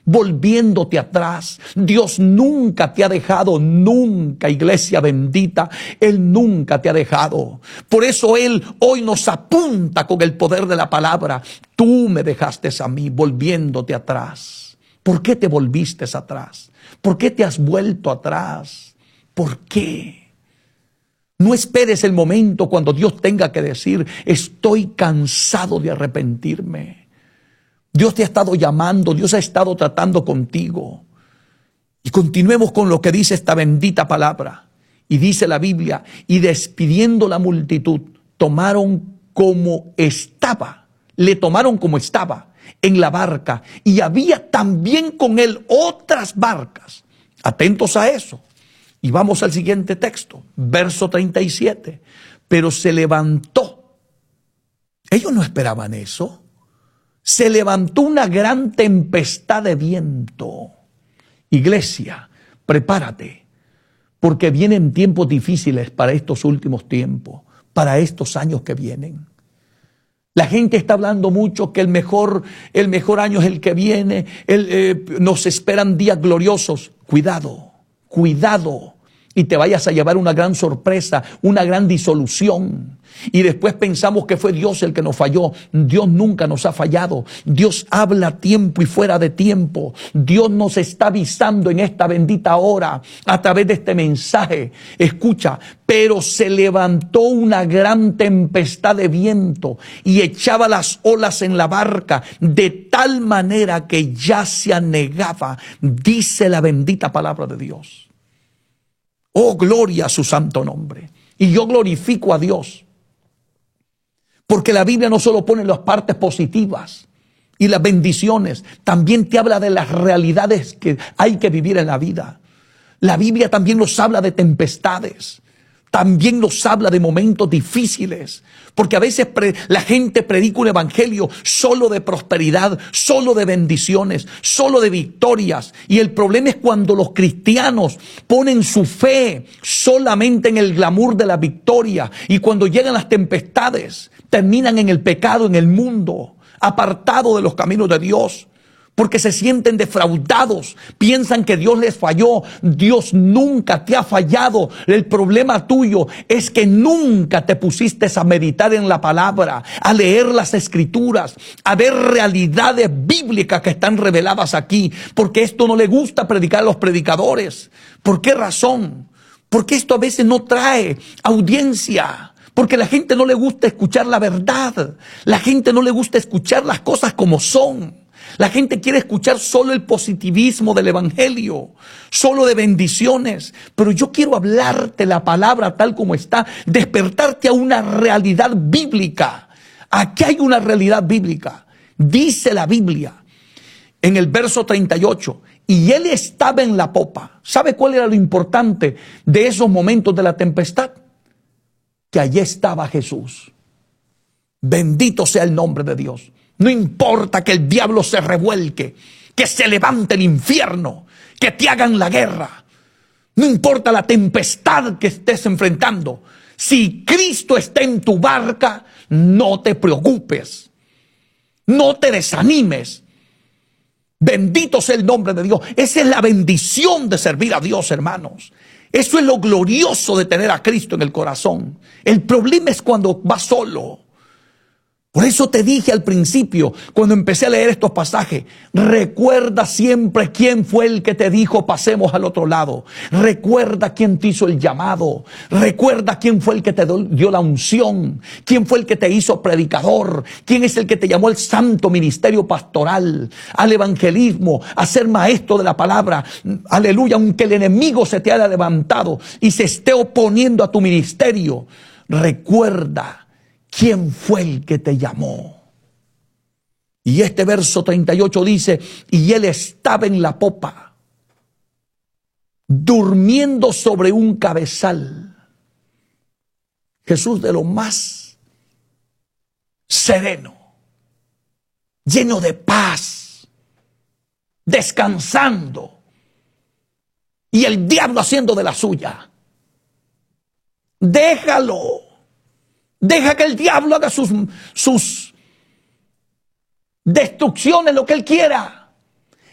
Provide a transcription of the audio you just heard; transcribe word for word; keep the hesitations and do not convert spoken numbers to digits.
volviéndote atrás. Dios nunca te ha dejado, nunca, iglesia bendita, Él nunca te ha dejado. Por eso Él hoy nos apunta con el poder de la palabra. Tú me dejaste a mí, volviéndote atrás. ¿Por qué te volviste atrás? ¿Por qué te has vuelto atrás? ¿Por qué? No esperes el momento cuando Dios tenga que decir, estoy cansado de arrepentirme. Dios te ha estado llamando, Dios ha estado tratando contigo. Y continuemos con lo que dice esta bendita palabra. Y dice la Biblia, y despidiendo la multitud, tomaron como estaba, le tomaron como estaba en la barca. Y había también con él otras barcas. Atentos a eso. Y vamos al siguiente texto, verso treinta y siete. Pero se levantó. Ellos no esperaban eso. Se levantó una gran tempestad de viento. Iglesia, prepárate, porque vienen tiempos difíciles para estos últimos tiempos, para estos años que vienen. La gente está hablando mucho que el mejor, el mejor año es el que viene, el, eh, nos esperan días gloriosos. Cuidado, cuidado, y te vayas a llevar una gran sorpresa, una gran disolución. Y después pensamos que fue Dios el que nos falló. Dios nunca nos ha fallado. Dios habla a tiempo y fuera de tiempo. Dios nos está avisando en esta bendita hora a través de este mensaje. Escucha, pero se levantó una gran tempestad de viento y echaba las olas en la barca de tal manera que ya se anegaba, dice la bendita palabra de Dios. Oh, gloria a su santo nombre. Y yo glorifico a Dios. Porque la Biblia no solo pone las partes positivas y las bendiciones, también te habla de las realidades que hay que vivir en la vida. La Biblia también nos habla de tempestades, también nos habla de momentos difíciles, porque a veces pre- la gente predica un evangelio solo de prosperidad, solo de bendiciones, solo de victorias. Y el problema es cuando los cristianos ponen su fe solamente en el glamour de la victoria, y cuando llegan las tempestades, terminan en el pecado, en el mundo, apartado de los caminos de Dios. Porque se sienten defraudados, piensan que Dios les falló. Dios nunca te ha fallado. El problema tuyo es que nunca te pusiste a meditar en la palabra, a leer las escrituras, a ver realidades bíblicas que están reveladas aquí. Porque esto no le gusta predicar a los predicadores. ¿Por qué razón? Porque esto a veces no trae audiencia. Porque a la gente no le gusta escuchar la verdad. La gente no le gusta escuchar las cosas como son. La gente quiere escuchar solo el positivismo del evangelio, solo de bendiciones. Pero yo quiero hablarte la palabra tal como está, despertarte a una realidad bíblica. Aquí hay una realidad bíblica. Dice la Biblia en el verso treinta y ocho, y él estaba en la popa. ¿Sabe cuál era lo importante de esos momentos de la tempestad? Que allí estaba Jesús. Bendito sea el nombre de Dios. No importa que el diablo se revuelque, que se levante el infierno, que te hagan la guerra. No importa la tempestad que estés enfrentando. Si Cristo está en tu barca, no te preocupes. No te desanimes. Bendito sea el nombre de Dios. Esa es la bendición de servir a Dios, hermanos. Eso es lo glorioso de tener a Cristo en el corazón. El problema es cuando vas solo. Por eso te dije al principio, cuando empecé a leer estos pasajes, recuerda siempre quién fue el que te dijo pasemos al otro lado. Recuerda quién te hizo el llamado. Recuerda quién fue el que te dio la unción. Quién fue el que te hizo predicador. Quién es el que te llamó al santo ministerio pastoral, al evangelismo, a ser maestro de la palabra. Aleluya, aunque el enemigo se te haya levantado y se esté oponiendo a tu ministerio, recuerda ¿quién fue el que te llamó? Y este verso treinta y ocho dice, y él estaba en la popa, durmiendo sobre un cabezal. Jesús de lo más sereno, lleno de paz, descansando, y el diablo haciendo de la suya. Déjalo. Deja que el diablo haga sus, sus destrucciones, lo que él quiera.